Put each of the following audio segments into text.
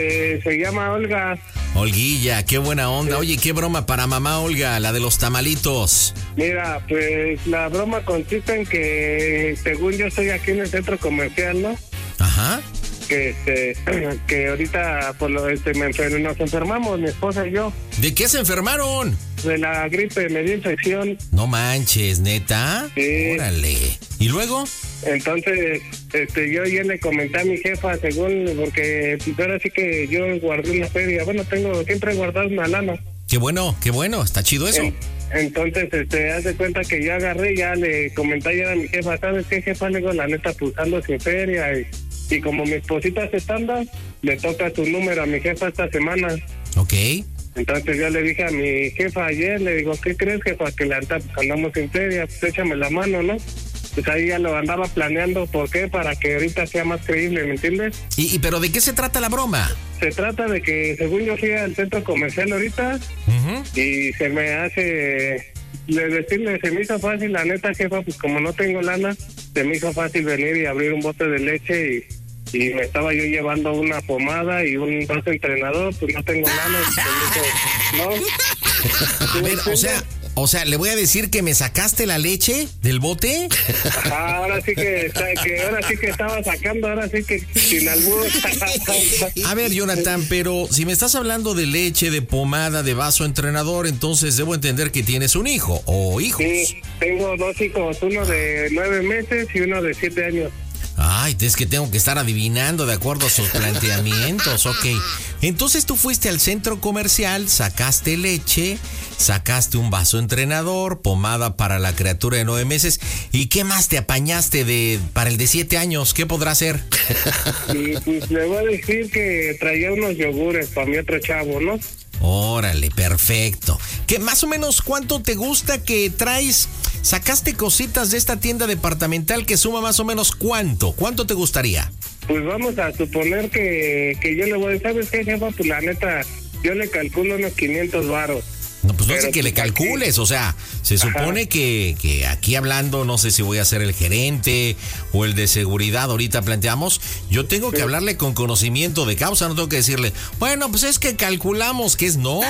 Se llama Olga. Olguilla, qué buena onda. Oye, qué broma para mamá Olga, la de los tamalitos. Mira, pues la broma consiste en que, según yo estoy aquí en el centro comercial, ¿no? Ajá. Que ahorita nos enfermamos, mi esposa y yo. ¿De qué se enfermaron? De la gripe, me dio infección. No manches, ¿neta? Sí. Órale. ¿Y luego? Entonces, yo ya le comenté a mi jefa, porque pues, ahora sí que yo guardé una feria. Bueno, siempre he guardado una lana. Qué bueno, está chido eso. Entonces, haz de cuenta que yo agarré, ya le comenté ayer a mi jefa, ¿sabes qué, jefa? Le digo, la neta, pues ando sin feria y como mi esposita se estanda, le toca su número a mi jefa esta semana. Ok. Entonces yo le dije a mi jefa ayer, le digo, ¿qué crees, jefa? Que andamos sin feria, pues échame la mano, ¿no? Pues ahí ya lo andaba planeando, ¿por qué? Para que ahorita sea más creíble, ¿me entiendes? ¿Pero de qué se trata la broma? Se trata de que, según yo fui al centro comercial ahorita, y se me hace, se me hizo fácil, la neta, jefa, pues como no tengo lana, se me hizo fácil venir y abrir un bote de leche y me estaba yo llevando una pomada y un vaso entrenador, pues no tengo lana. ¿No? A ver, o sea, ¿le voy a decir que me sacaste la leche del bote? Ajá, ahora sí que estaba sacando, ahora sí que sin albur. A ver, Jonathan, pero si me estás hablando de leche, de pomada, de vaso entrenador, entonces debo entender que tienes un hijo o hijos. Sí, tengo 2 hijos, uno de 9 meses y uno de 7 años. Ay, es que tengo que estar adivinando de acuerdo a sus planteamientos, ok. Entonces tú fuiste al centro comercial, sacaste leche, sacaste un vaso entrenador, pomada para la criatura de 9 meses. ¿Y qué más te apañaste para el de 7 años? ¿Qué podrá hacer? Y pues le voy a decir que traía unos yogures para mi otro chavo, ¿no? Órale, perfecto. ¿Qué más o menos cuánto te gusta que traes? ¿Sacaste cositas de esta tienda departamental que suma más o menos cuánto? ¿Cuánto te gustaría? Pues vamos a suponer que yo le voy a decir, ¿sabes qué, jefa? Pues la neta, yo le calculo unos 500 varos. No, pues no sé que le calcules, o sea, se supone que aquí hablando, no sé si voy a ser el gerente o el de seguridad, ahorita planteamos, yo tengo que hablarle con conocimiento de causa, no tengo que decirle, bueno, pues es que calculamos que es, no,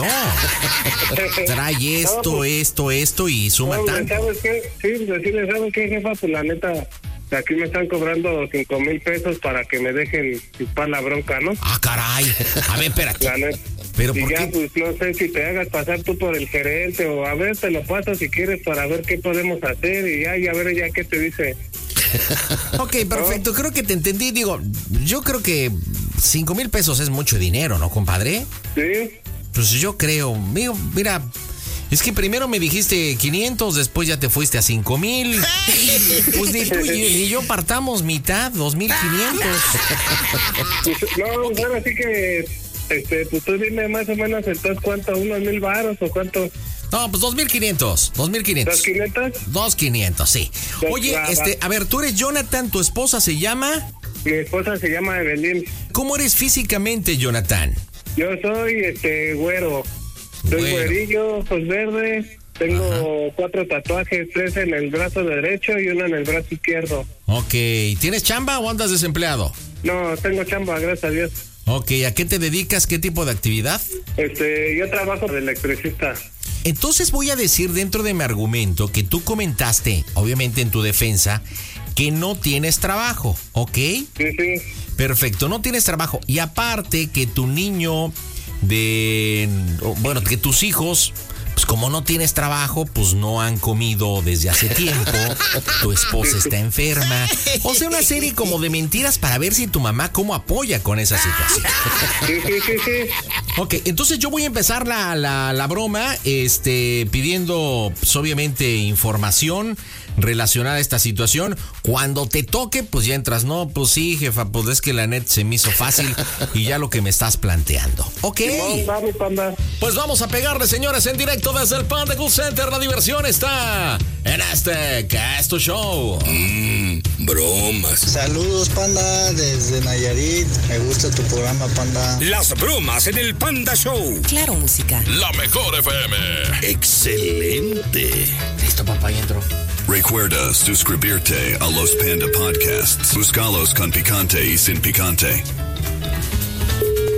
trae esto y suma tanto. ¿Sabes qué? Sí, decirle, ¿sabes qué, jefa? Pues la neta, aquí me están cobrando 5,000 pesos para que me dejen chispar la bronca, ¿no? Ah, caray, a ver, espérate. La neta. Pero y ¿por ya, qué? pues no sé si te hagas pasar tú por el gerente o a ver, te lo paso si quieres para ver qué podemos hacer y a ver ya qué te dice. Ok, perfecto, creo que te entendí. Digo, yo creo que 5,000 pesos es mucho dinero, ¿no, compadre? Sí. Pues yo creo, mira, es que primero me dijiste 500, después ya te fuiste a 5,000. Pues ni tú ni yo partamos mitad, 2,500. No, bueno, así que... pues tú dime más o menos entonces cuánto, unos 1,000 varos o cuánto. No, pues 2,500. ¿2,500? 2,500, sí. Oye, a ver, tú eres Jonathan, ¿tu esposa se llama? Mi esposa se llama Evelyn. ¿Cómo eres físicamente, Jonathan? Yo soy, güero. Soy güerillo, ojos verdes. Tengo 4 tatuajes, 3 en el brazo derecho y 1 en el brazo izquierdo. Ok, ¿tienes chamba o andas desempleado? No, tengo chamba, gracias a Dios. Ok, ¿a qué te dedicas? ¿Qué tipo de actividad? Yo trabajo de electricista. Entonces voy a decir dentro de mi argumento que tú comentaste, obviamente en tu defensa, que no tienes trabajo, ¿ok? Sí. Perfecto, no tienes trabajo. Y aparte que tu niño que tus hijos, pues como no tienes trabajo, pues no han comido desde hace tiempo, tu esposa está enferma, o sea, una serie como de mentiras para ver si tu mamá cómo apoya con esa situación. Sí. Ok, entonces yo voy a empezar la broma, pidiendo, pues, obviamente, información relacionada a esta situación. Cuando te toque, pues ya entras. No, pues sí, jefa, pues es que la net se me hizo fácil y ya lo que me estás planteando. Ok. Vamos, panda. Pues vamos a pegarle, señores, en directo desde el Panda Cool Center. La diversión está en Casto Show. Bromas. Saludos, Panda, desde Nayarit. Me gusta tu programa, Panda. Las bromas en el Panda Show. Claro, música. La mejor FM. Excelente. Listo, papá, y entro. Recuerda suscribirte a los Panda Podcasts. Búscalos con picante y sin picante.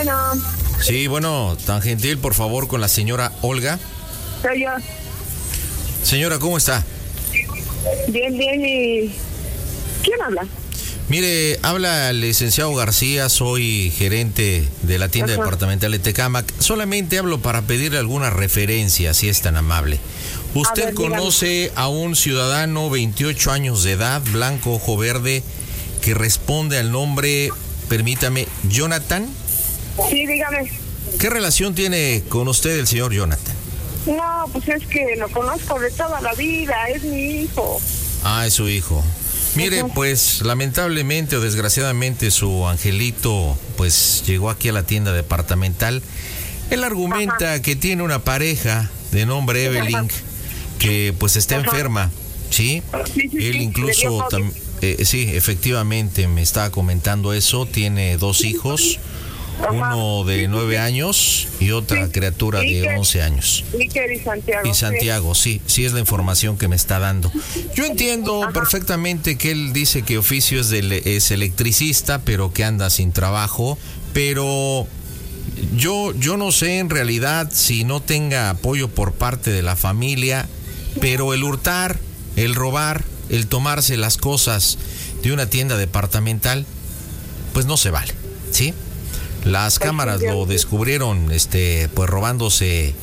Bueno. Sí, bueno, tan gentil, por favor, con la señora Olga. Soy yo. Señora, ¿cómo está? Bien, ¿y quién habla? Mire, habla el licenciado García, soy gerente de la tienda departamental de Tecámac. Solamente hablo para pedirle alguna referencia, si es tan amable. ¿Usted conoce a un ciudadano, 28 años de edad, blanco, ojo verde, que responde al nombre, permítame, Jonathan? Sí, dígame. ¿Qué relación tiene con usted el señor Jonathan? No, pues es que lo conozco de toda la vida, es mi hijo. Ah, es su hijo. Mire, pues lamentablemente o desgraciadamente su angelito pues llegó aquí a la tienda departamental. Él argumenta que tiene una pareja de nombre Evelyn que pues está enferma, ¿sí? Él incluso, sí, efectivamente me estaba comentando eso, tiene 2 hijos. Uno de 9 años y otra criatura de 11 años. Iker y Santiago. Y Santiago, sí es la información que me está dando. Yo entiendo perfectamente que él dice que oficio es electricista, pero que anda sin trabajo. Pero yo no sé en realidad si no tenga apoyo por parte de la familia, pero el hurtar, el robar, el tomarse las cosas de una tienda departamental, pues no se vale, ¿sí? Las cámaras lo descubrieron, pues robándose,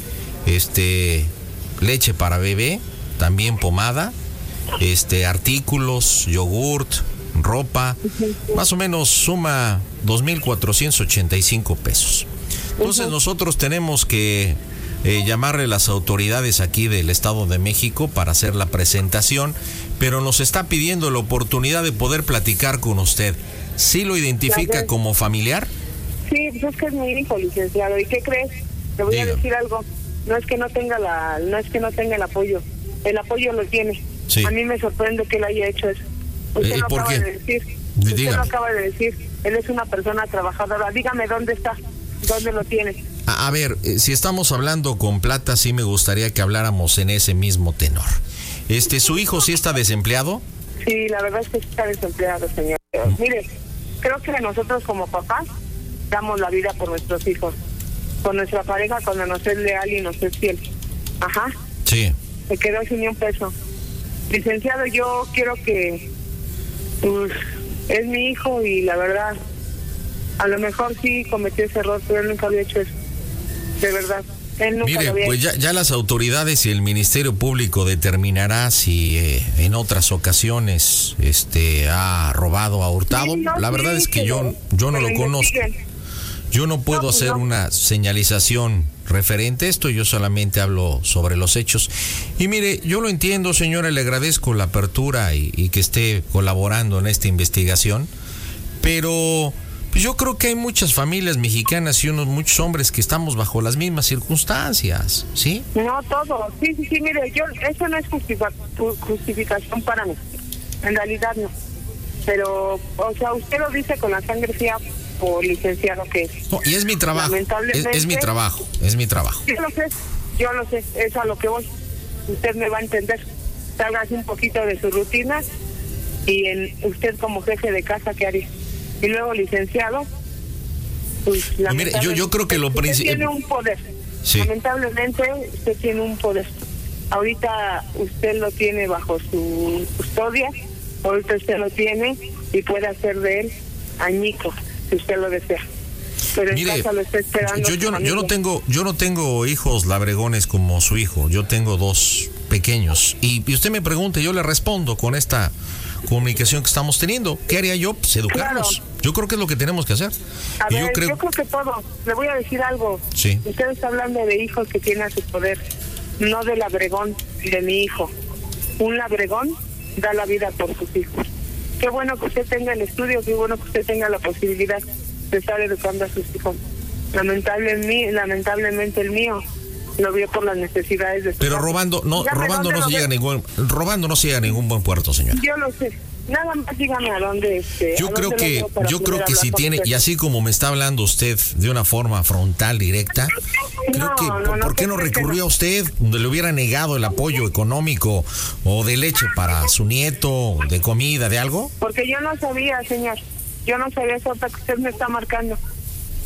leche para bebé, también pomada, artículos, yogurt, ropa, más o menos suma 2,485 pesos. Entonces nosotros tenemos que llamarle a las autoridades aquí del Estado de México para hacer la presentación, pero nos está pidiendo la oportunidad de poder platicar con usted. ¿Sí lo identifica como familiar? Sí, pues es que es mi hijo, licenciado. ¿Y qué crees? Te voy a decir algo. No es que no tenga el apoyo. El apoyo lo tiene. Sí. A mí me sorprende que él haya hecho eso. Usted lo acaba de decir. Usted lo acaba de decir. Él es una persona trabajadora. Dígame dónde está. ¿Dónde lo tiene? A ver, si estamos hablando con plata, sí me gustaría que habláramos en ese mismo tenor. ¿Su hijo sí está desempleado? Sí, la verdad es que está desempleado, señor. Mire, creo que nosotros como papás damos la vida por nuestros hijos, por nuestra pareja cuando nos es leal y nos es fiel. Ajá. Sí. Se quedó sin ni un peso. Licenciado, yo quiero que pues, es mi hijo y la verdad, a lo mejor sí cometió ese error, pero él nunca había hecho eso. De verdad. Él nunca Mire, lo había pues hecho. ya las autoridades y el Ministerio Público determinará si en otras ocasiones ha robado, ha hurtado. Sí, la verdad es que yo no lo conozco. Yo no puedo hacer una señalización referente a esto, yo solamente hablo sobre los hechos. Y mire, yo lo entiendo, señora, le agradezco la apertura y que esté colaborando en esta investigación, pero pues yo creo que hay muchas familias mexicanas y muchos hombres que estamos bajo las mismas circunstancias, ¿sí? No, todo. Sí, mire, eso no es justificación para mí. En realidad no. Pero, o sea, usted lo dice con la sangre fría, o licenciado que es. No, y es mi trabajo. Es mi trabajo. Yo lo sé, es a lo que voy. Usted me va a entender. Sálgase un poquito de su rutina y usted como jefe de casa, ¿qué haría? Y luego, licenciado, pues mire, yo creo que lo principal... Usted tiene un poder. Sí. Lamentablemente, usted tiene un poder. Ahorita usted lo tiene bajo su custodia, ahorita usted lo tiene y puede hacer de él añicos, si usted lo desea. Pero mire, en casa lo está esperando. Yo no tengo hijos labregones como su hijo, yo tengo 2 pequeños. Y usted me pregunta, yo le respondo con esta comunicación que estamos teniendo. ¿Qué haría yo? Pues educarlos. Claro. Yo creo que es lo que tenemos que hacer. Yo creo que todo. Le voy a decir algo. Sí. Usted está hablando de hijos que tienen a su poder, no del labregón de mi hijo. Un labregón da la vida por sus hijos. Qué bueno que usted tenga el estudio, qué bueno que usted tenga la posibilidad de estar educando a sus hijos. Lamentablemente el mío lo vio por las necesidades de su Pero robando no se llega a ningún buen puerto, señora. Yo lo sé. Nada más dígame a dónde Yo creo que si tiene, y así como me está hablando usted de una forma frontal, directa, creo que ¿por qué no recurrió a usted donde le hubiera negado el apoyo económico o de leche para su nieto, de comida, de algo? Porque yo no sabía, señor. Yo no sabía eso hasta que usted me está marcando.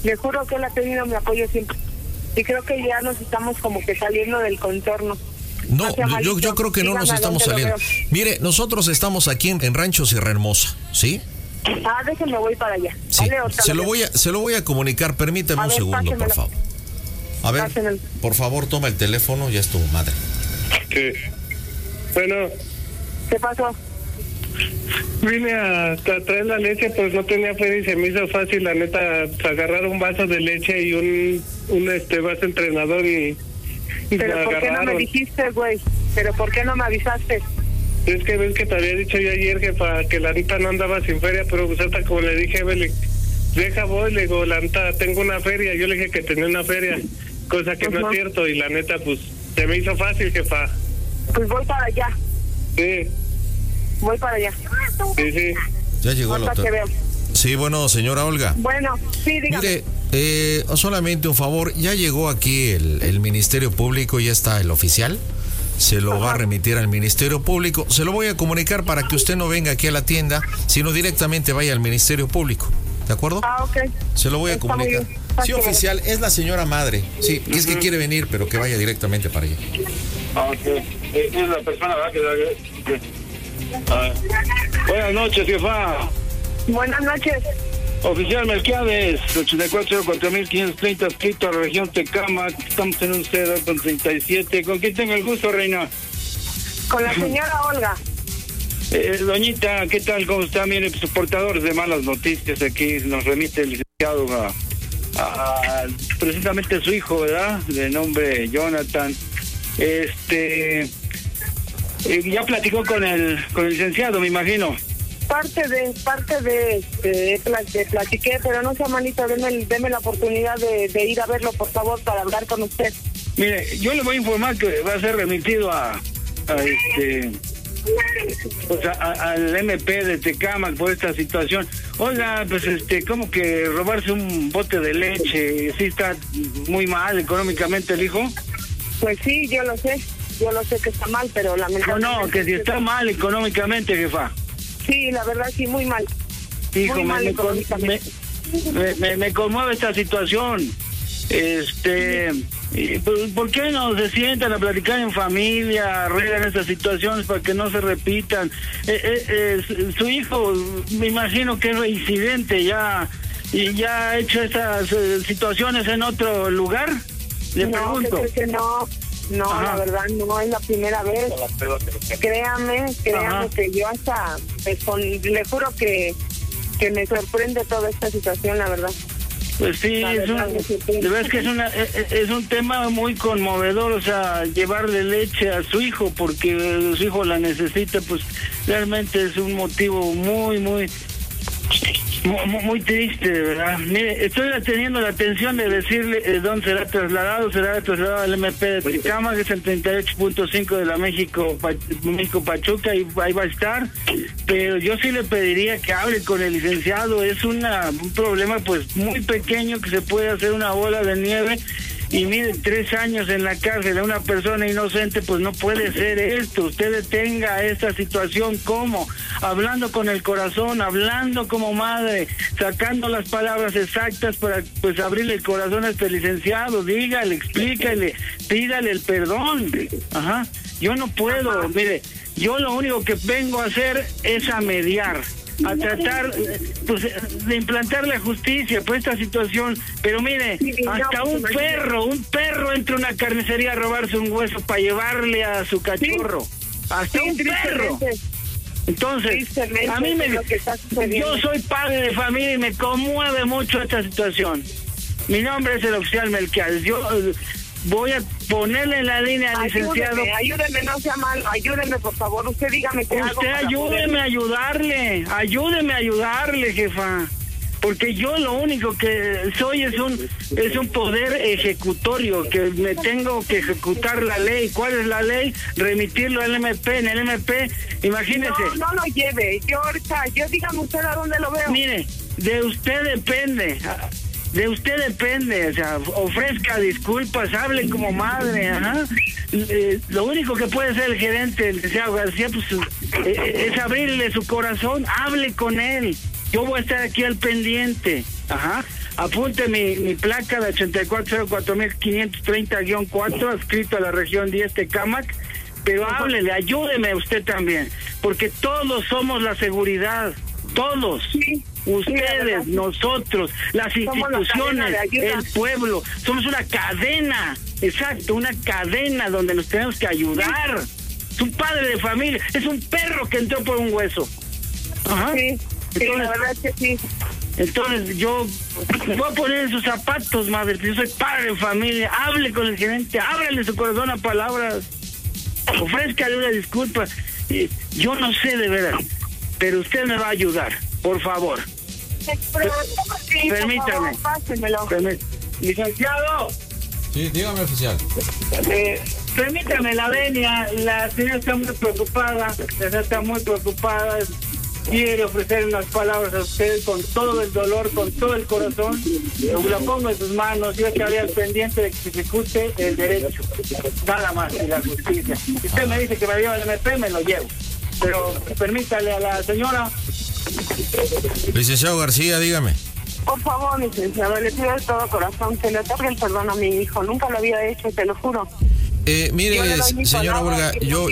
Le juro que él ha tenido mi apoyo siempre. Y creo que ya nos estamos como que saliendo del contorno. No, yo creo que no nos estamos saliendo. Mire, nosotros estamos aquí en Rancho Sierra Hermosa, ¿sí? Déjenme, voy para allá. Sí, Vale, se lo voy a comunicar, permíteme un segundo, por favor. A ver, por favor, toma el teléfono, ya es tu madre. Sí. Bueno. ¿Qué pasó? Vine a traer la leche, pues no tenía feria y se me hizo fácil, la neta, agarrar un vaso de leche y un vaso entrenador y ¿Pero por qué no me dijiste, güey? ¿Pero por qué no me avisaste? Es que ves que te había dicho yo ayer, jefa, que la neta no andaba sin feria, pero pues hasta como le dije, deja voy, le digo, la neta, tengo una feria, yo le dije que tenía una feria, cosa que no es cierto, y la neta, pues, se me hizo fácil, jefa. Pues voy para allá. Sí. Voy para allá. Sí. Ya llegó la autor. Sí, bueno, señora Olga. Bueno, sí, dígame. Mire, solamente un favor, ya llegó aquí el Ministerio Público, ya está el oficial, se lo va a remitir al Ministerio Público, se lo voy a comunicar para que usted no venga aquí a la tienda, sino directamente vaya al Ministerio Público, ¿de acuerdo? Ok. Se lo voy a comunicar. Sí, oficial, es la señora madre, sí, es que quiere venir, pero que vaya directamente para allá. Es la persona, ¿verdad? Buenas noches, jefa. Buenas noches. Oficial Melquiades, 84-4530, escrito a la región Tecámac. Estamos en un 0-37. ¿Con quién tengo el gusto, reina? Con la señora Olga. Doñita, ¿qué tal? ¿Cómo está? Mire, pues, portadores de malas noticias aquí. Nos remite el licenciado a precisamente su hijo, ¿verdad? De nombre Jonathan. Ya platicó con el licenciado, me imagino. Parte de platiqué, pero no sea malito, deme la oportunidad de ir a verlo, por favor, para hablar con usted. Mire, yo le voy a informar que va a ser remitido al MP de Tecámac por esta situación. Oiga, pues ¿cómo que robarse un bote de leche? ¿Sí está muy mal económicamente el hijo? Pues sí, yo lo sé que está mal, pero lamentablemente... No, que si está mal económicamente, jefa. Sí, la verdad sí, muy mal. Hijo, muy mal económicamente. Me conmueve esta situación. ¿Por qué no se sientan a platicar en familia, arreglan estas situaciones para que no se repitan? Su hijo, me imagino que es reincidente ya, y ya ha hecho estas situaciones en otro lugar. Le pregunto. Que no, la verdad no es la primera vez. Créame que yo hasta, le juro que me sorprende toda esta situación, la verdad. Pues sí, de verdad que es un tema muy conmovedor, o sea, llevarle leche a su hijo porque su hijo la necesita, pues realmente es un motivo muy triste, ¿verdad? Mire, estoy teniendo la atención de decirle dónde será trasladado al MP de Tecámac, que es el 38.5 de la México Pachuca, y ahí va a estar, pero yo sí le pediría que hable con el licenciado. Es un problema pues muy pequeño que se puede hacer una bola de nieve. Y mire, 3 años en la cárcel a una persona inocente, pues no puede ser esto. Usted detenga esta situación, ¿cómo? Hablando con el corazón, hablando como madre, sacando las palabras exactas para pues abrirle el corazón a este licenciado. Dígale, explícale, pídale el perdón. Ajá. Yo no puedo, mire, yo lo único que vengo a hacer es a mediar, a tratar pues de implantar la justicia por esta situación. Pero mire, hasta un perro entra a una carnicería a robarse un hueso para llevarle a su cachorro. Hasta un perro. Entonces, a mí yo soy padre de familia y me conmueve mucho esta situación. Mi nombre es el oficial Melquiades. Yo voy a ponerle en la línea al licenciado. Ayúdeme, no sea malo, ayúdeme, por favor. Usted dígame qué hago. Usted ayúdeme a ayudarle, jefa. Porque yo lo único que soy es un poder ejecutorio, que me tengo que ejecutar la ley. ¿Cuál es la ley? Remitirlo al MP. En el MP, imagínese. No lo lleve. Yo dígame usted a dónde lo veo. Mire, de usted depende. O sea, ofrezca disculpas, hable como madre, lo único que puede hacer el gerente, el licenciado García, pues es abrirle su corazón, hable con él. Yo voy a estar aquí al pendiente, Apunte mi placa de 8404.530-4, adscrito a la región 10 Tecámac, pero háblele, ayúdeme usted también, porque todos somos la seguridad, todos. Sí. Ustedes, nosotros, las instituciones, el pueblo, somos una cadena, exacto, una cadena donde nos tenemos que ayudar. Es un padre de familia, es un perro que entró por un hueso. Ajá. Sí, entonces, la verdad es que sí. Entonces yo voy a poner en sus zapatos, madre, yo soy padre de familia, hable con el gerente, ábrele su corazón a palabras, ofrézcale una disculpa. Yo no sé de verdad, pero usted me va a ayudar, por favor. Permítame. Licenciado. Sí, dígame, oficial. Permítame la venia, la señora está muy preocupada, quiere ofrecer unas palabras a usted con todo el dolor, con todo el corazón. La pongo en sus manos, yo estaré al pendiente de que se ejecute el derecho, nada más, y la justicia. Si usted me dice que me lleva el MP, me lo llevo, pero permítale a la señora. Licenciado García, dígame. Por favor, licenciado, le pido de todo corazón que le otorgue el perdón a mi hijo. Nunca lo había hecho, te lo juro. Mire, señora Olga,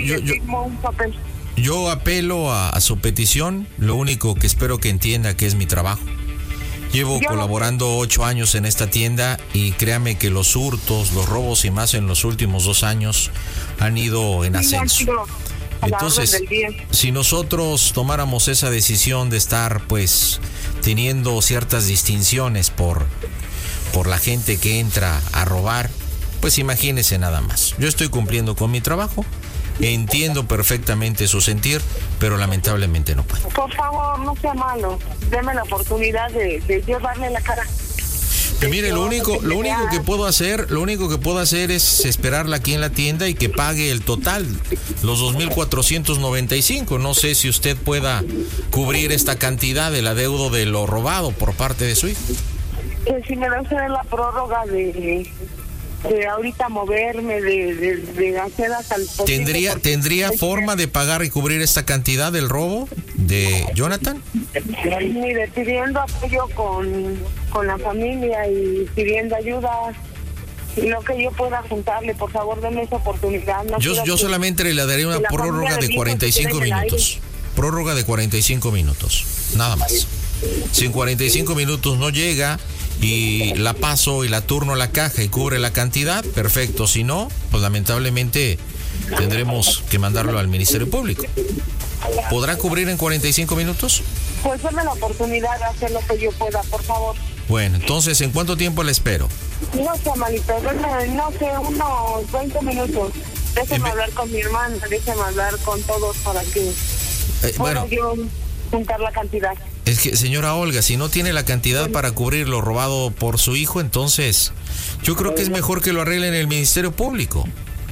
yo apelo a su petición. Lo único que espero que entienda que es mi trabajo. Llevo colaborando 8 años en esta tienda y créame que los hurtos, los robos y más en los últimos 2 años han ido en ascenso. Entonces, si nosotros tomáramos esa decisión de estar pues teniendo ciertas distinciones por la gente que entra a robar, pues imagínese nada más. Yo estoy cumpliendo con mi trabajo, entiendo perfectamente su sentir, pero lamentablemente no puedo. Por favor, no sea malo, deme la oportunidad de yo darle la cara. Mire, lo único que puedo hacer es esperarla aquí en la tienda y que pague el total, los 2,495. No sé si usted pueda cubrir esta cantidad del adeudo de lo robado por parte de su hijo. Si me da usted la prórroga de ahorita moverme, de hacer hasta el posible. ¿Tendría forma de pagar y cubrir esta cantidad del robo de Jonathan? Mire, pidiendo apoyo con la familia y pidiendo ayuda, lo que yo pueda juntarle, por favor, denme esa oportunidad. No yo solamente le daré una prórroga de 45 minutos. Prórroga de 45 minutos, nada más. Si en 45 minutos no llega y la paso y la turno a la caja y cubre la cantidad, perfecto. Si no, pues lamentablemente tendremos que mandarlo al Ministerio Público. ¿Podrá cubrir en 45 minutos? Pues dame la oportunidad de hacer lo que yo pueda, por favor. Bueno, entonces, ¿en cuánto tiempo le espero? No sé, malito, no sé, unos 20 minutos. Déjeme hablar con mi hermana, déjeme hablar con todos para que pueda yo juntar la cantidad. Es que, señora Olga, si no tiene la cantidad para cubrir lo robado por su hijo, entonces yo creo que es mejor que lo arregle en el Ministerio Público.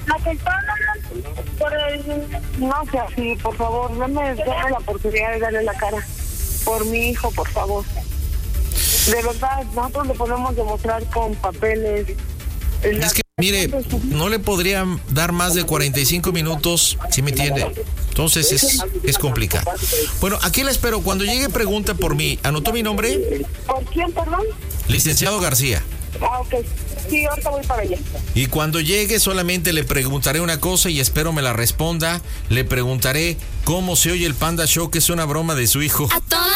No sea así, por favor, dame la oportunidad de darle la cara por mi hijo, por favor. De verdad, nosotros le podemos demostrar con papeles. Es que, mire, no le podrían dar más de 45 minutos, ¿sí me entiende? Entonces es complicado. Bueno, aquí la espero. Cuando llegue, pregunta por mí. ¿Anotó mi nombre? ¿Por quién, perdón? Licenciado García. Ah, ok. Sí, ahorita voy para allá. Y cuando llegue, solamente le preguntaré una cosa y espero me la responda. Le preguntaré cómo se oye el Panda Show, que es una broma de su hijo.